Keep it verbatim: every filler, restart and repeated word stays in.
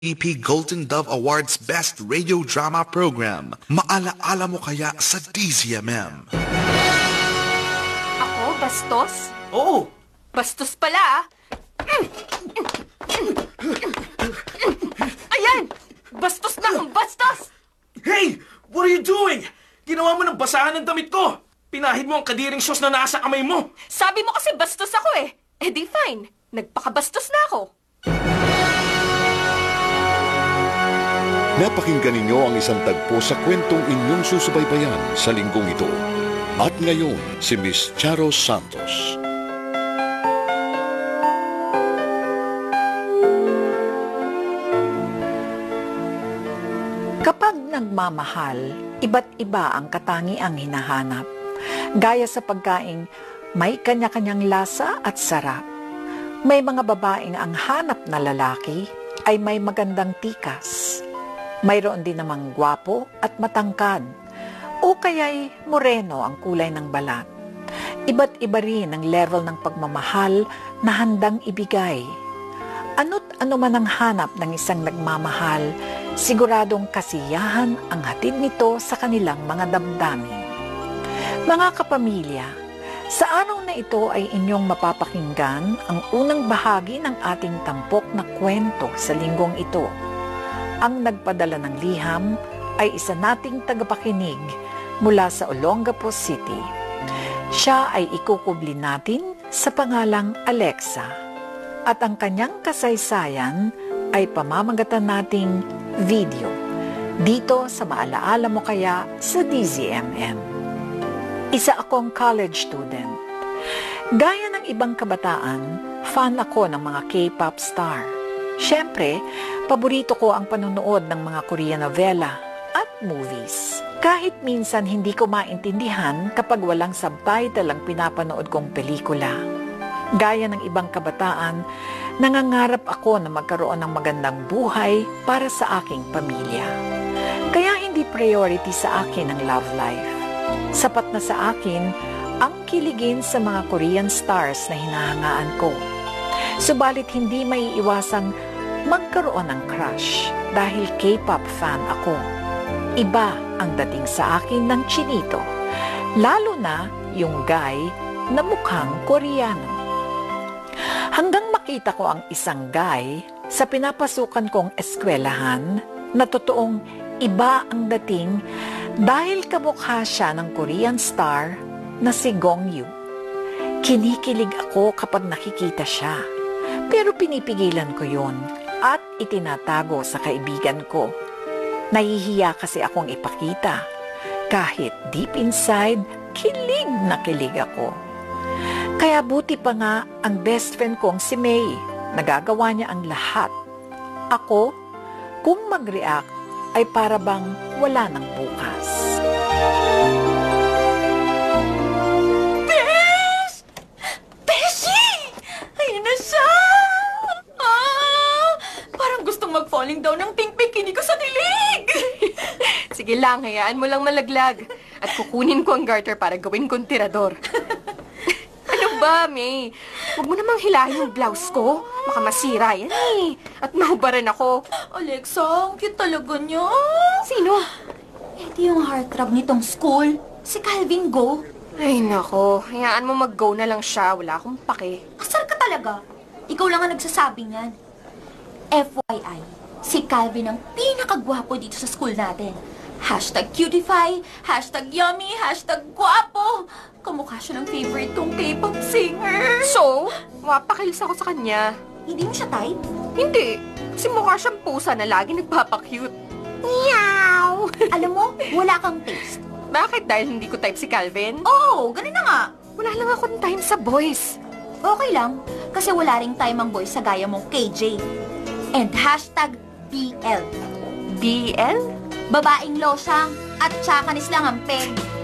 E P Golden Dove Awards Best Radio Drama Program. Maalaala mo kaya sa D Z M M? Ako? Bastos? Oo! Bastos pala, ah! Ayan! Bastos na akong bastos! Hey! What are you doing? Ginawa mo ng basahan ng damit ko! Pinahid mo ang kadiring sauce na nasa kamay mo! Sabi mo kasi bastos ako eh! Eh di fine, nagpakabastos na ako! Napakinggan ninyo ang isang tagpo sa kwentong inyong susubaybayan sa linggong ito. At ngayon, si Miss Charo Santos. Kapag nagmamahal, iba't iba ang katangiang hinahanap. Gaya sa pagkaing may kanya-kanyang lasa at sarap. May mga babaeng ang hanap na lalaki ay may magandang tikas. Mayroon din namang gwapo at matangkad, o kaya'y moreno ang kulay ng balat. Iba't iba rin ang level ng pagmamahal na handang ibigay. Ano't ano man ang hanap ng isang nagmamahal, siguradong kasiyahan ang hatid nito sa kanilang mga damdamin. Mga kapamilya, sa araw na ito ay inyong mapapakinggan ang unang bahagi ng ating tampok na kwento sa linggong ito. Ang nagpadala ng liham ay isa nating tagapakinig mula sa Olongapo City. Siya ay ikukubli natin sa pangalang Alexa at ang kanyang kasaysayan ay pamamagatan nating video dito sa Maalaala Mo Kaya sa D Z M M. Isa akong college student. Gaya ng ibang kabataan, fan ako ng mga K-pop star. Siyempre, paborito ko ang panonood ng mga Korean novela at movies. Kahit minsan hindi ko maintindihan kapag walang subtitle ang pinapanood kong pelikula. Gaya ng ibang kabataan, nangangarap ako na magkaroon ng magandang buhay para sa aking pamilya. Kaya hindi priority sa akin ang love life. Sapat na sa akin ang kiligin sa mga Korean stars na hinahangaan ko. Subalit hindi maiiwasang magkaroon ng crush dahil K-pop fan ako. Iba ang dating sa akin ng chinito, lalo na yung guy na mukhang Koreano. Hanggang makita ko ang isang guy sa pinapasukan kong eskwelahan na totoong iba ang dating dahil kamukha siya ng Korean star na si Gong Yoo. Kinikilig ako kapag nakikita siya, pero pinipigilan ko yun at itinatago sa kaibigan ko. Nahihiya kasi akong ipakita. Kahit deep inside, kilig na kilig ako. Kaya buti pa nga ang best friend kong si May. Nagagawa niya ang lahat. Ako, kung mag-react, ay para bang wala ng bukas. Besh! Beshi! Ayun na siya! Ah! Parang gustong mag-falling down ng pink bikini ko sa dilig! Sige lang, hayaan mo lang malaglag. At kukunin ko ang garter para gawin kong tirador. Ano ba, May? Huwag mo namang hilahin yung blouse ko. Baka masira yan eh. At nahubaran ako. Alexa, ang cute talaga niya. Sino? Ito yung heartthrob nitong school. Si Calvin Go. Ay, nako. Hayaan mo mag-go na lang siya. Wala akong pake. Asar ka talaga. Ikaw lang ang nagsasabi niyan. F Y I, si Calvin ang pinakagwapo dito sa school natin. Hashtag cutify, hashtag yummy, hashtag guwapo. Kamukha siya ng favorite kong K-pop singer. So, mapakilis ako sa kanya. Hindi mo siya type? Hindi. Kasi mukha siyang pusa na lagi nagpapakyut. Meow! Alam mo, wala kang taste. Bakit? Dahil hindi ko type si Calvin? Oo, oh, ganun na nga. Wala lang akong time sa boys. Okay lang, kasi wala ring time ang boys sa gaya mong K J. And hashtag B L. B L? Babaeng losyang at tsakanis lang ang peg.